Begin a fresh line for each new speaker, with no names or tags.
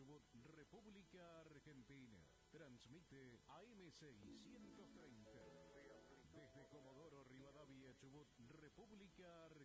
Chubut, República Argentina. Transmite AM630. Desde Comodoro Rivadavia, Chubut, República Argentina.